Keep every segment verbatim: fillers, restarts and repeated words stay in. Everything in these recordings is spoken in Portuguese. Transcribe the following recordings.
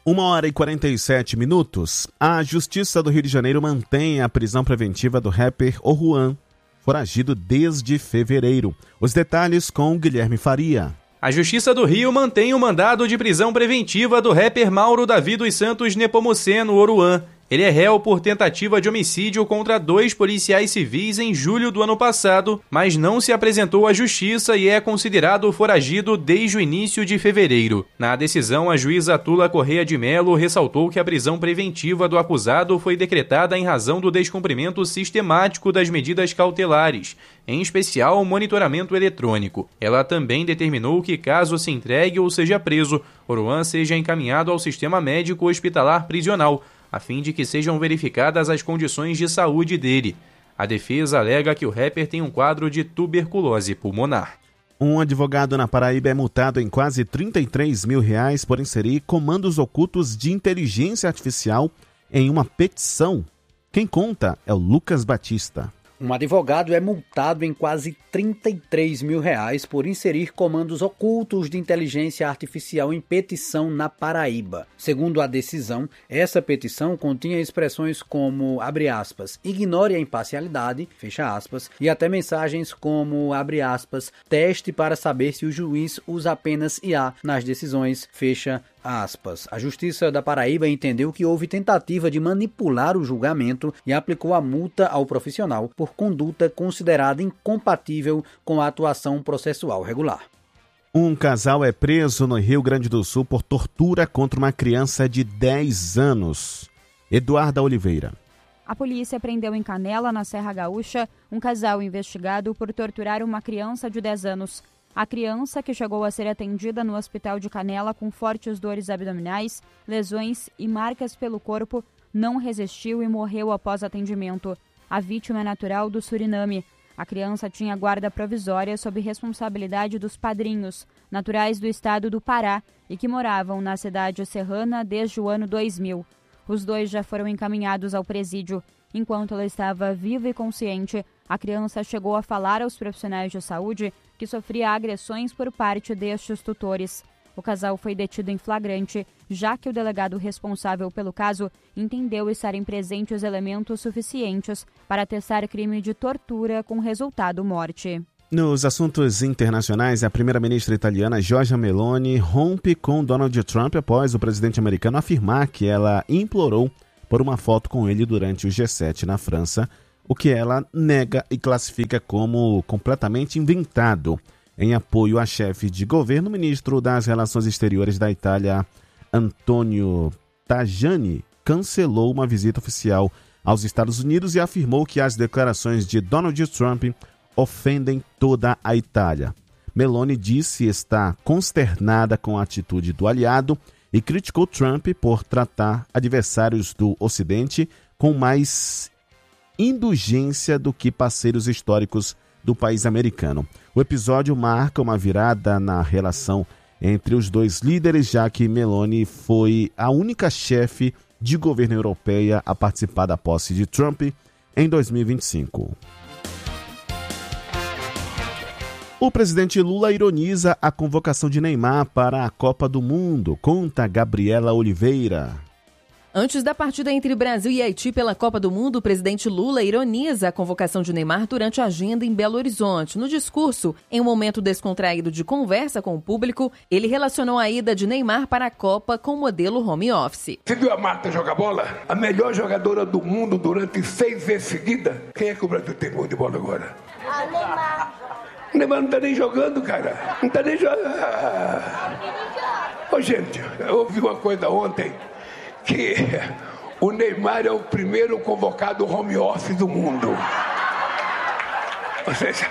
Uma hora e quarenta e sete minutos. A Justiça do Rio de Janeiro mantém a prisão preventiva do rapper Oruan, foragido desde fevereiro. Os detalhes com Guilherme Faria. A Justiça do Rio mantém o mandado de prisão preventiva do rapper Mauro Davi dos Santos Nepomuceno Oruan. Ele é réu por tentativa de homicídio contra dois policiais civis em julho do ano passado, mas não se apresentou à justiça e é considerado foragido desde o início de fevereiro. Na decisão, a juíza Tula Correia de Melo ressaltou que a prisão preventiva do acusado foi decretada em razão do descumprimento sistemático das medidas cautelares, em especial o monitoramento eletrônico. Ela também determinou que, caso se entregue ou seja preso, Oruan seja encaminhado ao sistema médico hospitalar prisional, a fim de que sejam verificadas as condições de saúde dele. A defesa alega que o rapper tem um quadro de tuberculose pulmonar. Um advogado na Paraíba é multado em quase trinta e três mil reais por inserir comandos ocultos de inteligência artificial em uma petição. Quem conta é o Lucas Batista. Um advogado é multado em quase trinta e três mil reais por inserir comandos ocultos de inteligência artificial em petição na Paraíba. Segundo a decisão, essa petição continha expressões como, abre aspas, ignore a imparcialidade, fecha aspas, e até mensagens como, abre aspas, teste para saber se o juiz usa apenas I A nas decisões, fecha aspas. A Justiça da Paraíba entendeu que houve tentativa de manipular o julgamento e aplicou a multa ao profissional por conduta considerada incompatível com a atuação processual regular. Um casal é preso no Rio Grande do Sul por tortura contra uma criança de dez anos. Eduarda Oliveira. A polícia prendeu em Canela, na Serra Gaúcha, um casal investigado por torturar uma criança de dez anos. A criança, que chegou a ser atendida no hospital de Canela com fortes dores abdominais, lesões e marcas pelo corpo, não resistiu e morreu após atendimento. A vítima é natural do Suriname. A criança tinha guarda provisória sob responsabilidade dos padrinhos, naturais do estado do Pará, e que moravam na cidade serrana desde o ano dois mil. Os dois já foram encaminhados ao presídio. Enquanto ela estava viva e consciente, a criança chegou a falar aos profissionais de saúde que sofria agressões por parte destes tutores. O casal foi detido em flagrante, já que o delegado responsável pelo caso entendeu estarem presentes elementos suficientes para testar crime de tortura com resultado morte. Nos assuntos internacionais, a primeira-ministra italiana Giorgia Meloni rompe com Donald Trump após o presidente americano afirmar que ela implorou por uma foto com ele durante o G sete na França, o que ela nega e classifica como completamente inventado. Em apoio à chefe de governo, o ministro das Relações Exteriores da Itália, Antonio Tajani, cancelou uma visita oficial aos Estados Unidos e afirmou que as declarações de Donald Trump ofendem toda a Itália. Meloni disse estar consternada com a atitude do aliado e criticou Trump por tratar adversários do Ocidente com mais indulgência do que parceiros históricos do país americano. O episódio marca uma virada na relação entre os dois líderes, já que Meloni foi a única chefe de governo europeia a participar da posse de Trump em dois mil e vinte e cinco. O presidente Lula ironiza a convocação de Neymar para a Copa do Mundo, conta Gabriela Oliveira. Antes da partida entre Brasil e Haiti pela Copa do Mundo, o presidente Lula ironiza a convocação de Neymar durante a agenda em Belo Horizonte. No discurso, em um momento descontraído de conversa com o público, ele relacionou a ida de Neymar para a Copa com o modelo home office. Você viu a Marta jogar bola? A melhor jogadora do mundo durante seis vezes seguidas? Quem é que o Brasil tem gol de bola agora? A Neymar. O Neymar não tá nem jogando, cara. Não tá nem jogando. Ô, gente, eu ouvi uma coisa ontem, que o Neymar é o primeiro convocado home office do mundo. Ou seja,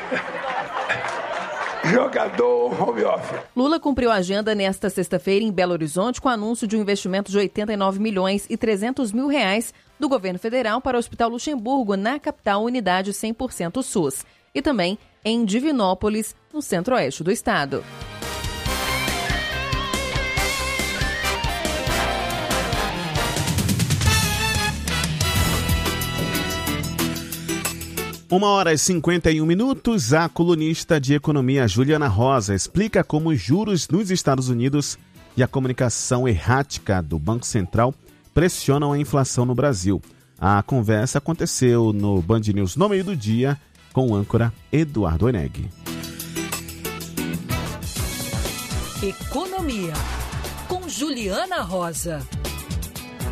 jogador home office. Lula cumpriu a agenda nesta sexta-feira em Belo Horizonte com o anúncio de um investimento de oitenta e nove milhões e trezentos mil reais do governo federal para o Hospital Luxemburgo, na capital, unidade cem por cento SUS. E também em Divinópolis, no centro-oeste do estado. Uma hora e cinquenta e um minutos, a colunista de economia Juliana Rosa explica como os juros nos Estados Unidos e a comunicação errática do Banco Central pressionam a inflação no Brasil. A conversa aconteceu no Band News no meio do dia com o âncora Eduardo Oeneg. Economia, com Juliana Rosa.